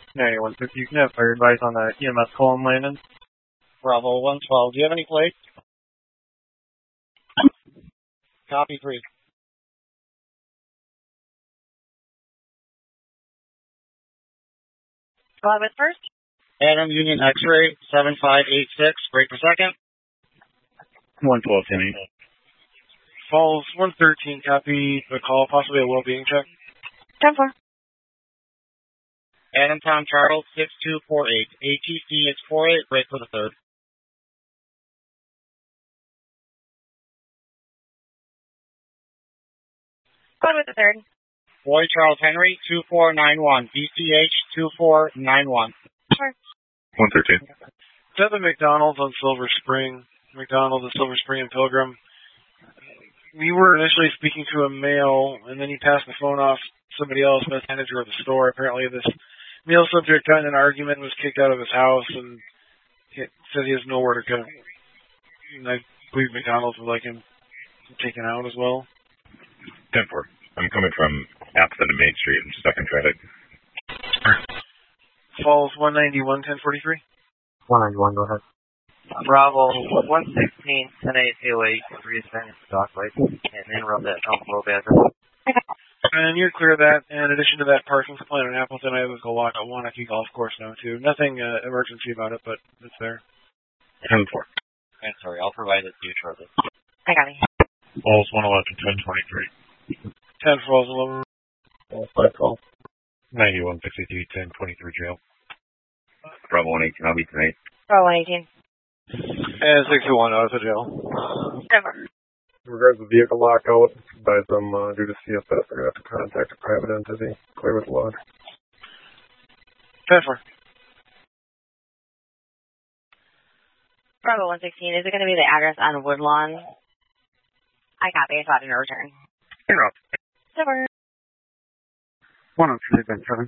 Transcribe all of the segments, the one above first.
9150, you can have fire advice on the EMS call in Landon. Bravo 112, do you have any plates? Copy 3. Go ahead with first. Adam Union X-ray 7586, break per second. 112, Timmy. Falls 113, copy the call, possibly a well-being check. 10-4. Adam Tom Charles 6248, ATC is 48, break for the third. Go ahead with the third. Boy Charles Henry 2491, BCH 2491. Sure. 113. 7 McDonald's on Silver Spring. McDonald's and Silver Spring and Pilgrim. We were initially speaking to a male, and then he passed the phone off to somebody else, the manager of the store. Apparently this male subject got in an argument and was kicked out of his house, and he said he has nowhere to go. And I believe McDonald's would like him taken out as well. 10-4. I'm coming from Appleton to Main Street. I'm stuck in traffic. Falls 191, 1043. 191, go ahead. Bravo 116, 10-808, reassigned stock lights, and then wrote that envelope address. And you're clear of that. In addition to that parking supply in Appleton, I have a lock at Wanakee Golf Course now, too. Nothing emergency about it, but it's there. 10-4. I'm sorry, I'll provide it to you shortly. I got it. Falls 111, 1023. 10 Falls 11. Falls 5 call. 9153, 1023 jail. Bravo 118, I'll be tonight. Bravo 118. And 621 out of the jail. 10-4. In regards to the vehicle lockout, by some due to CFS, we're going to have to contact a private entity. Clear with log. 10-4. Bravo 116. Is it going to be the address on Woodlawn? I copy. I thought in a return. You're up. 10-4. 103, Ben 7.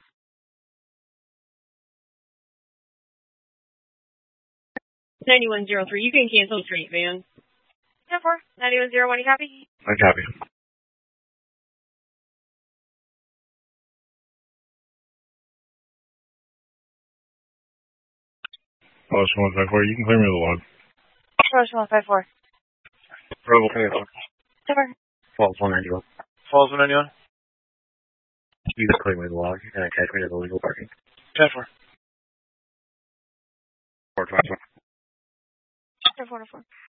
9103. You can cancel straight, man. 10-4. 9101. You copy? I copy. Falls 154, you can clear me the log. Bravo 154. Bravo 154. 10-4. Falls 191. Falls 191. You can clear me the log and attach me to the legal parking. 10-4. 424. 4-4.